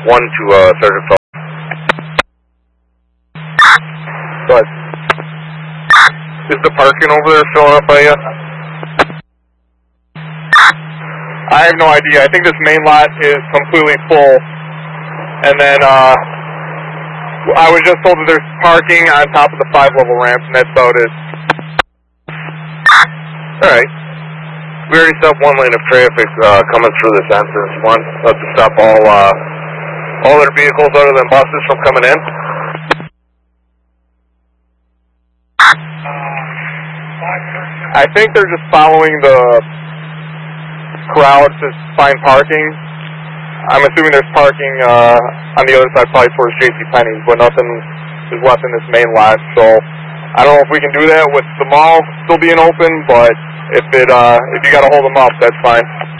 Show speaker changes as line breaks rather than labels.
1 to Sergeant Phil. But is the parking over there filling up by you?
I have no idea. I think this main lot is completely full. And then I was just told that there's parking on top of the 5-level ramp, and that's about it.
Alright. We already stopped 1 lane of traffic coming through this entrance. 1. Let's stop all their vehicles other than buses from coming in.
I think they're just following the crowd to find parking. I'm assuming there's parking on the other side, probably towards JCPenney's, but nothing is left in this main lot. So I don't know if we can do that with the mall still being open, but if you got to hold them up, that's fine.